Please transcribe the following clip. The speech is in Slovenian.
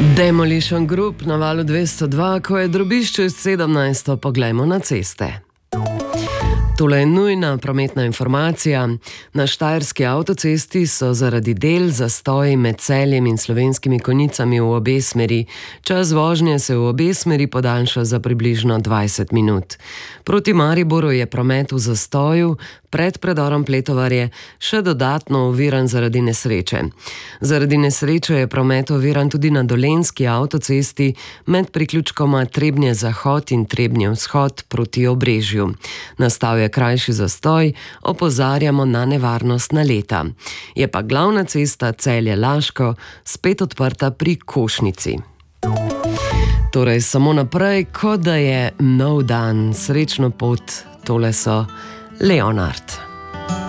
Demolition Group na valu 202, ko je drobišče 17. Poglejmo na ceste. Tole je nujna prometna informacija. Na Štajerski avtocesti so zaradi del zastoji med Celjem in Slovenskimi Konjicami v obe smeri. Čas vožnje se v obe smeri podaljša za približno 20 minut. Proti Mariboru je promet v zastoju, pred predorom Pletovarje še dodatno oviran zaradi nesreče. Zaradi nesreče je promet oviran tudi na Dolenjski avtocesti med priključkoma Trebnje zahod in Trebnje vzhod proti Obrežju. Nastal je krajši zastoj, opozarjamo na nevarnost naleta. Je pa glavna cesta Celje-Laško spet odprta pri Košnici. Torej samo naprej, kot da je nov dan. Srečno pot, tole so Leonard.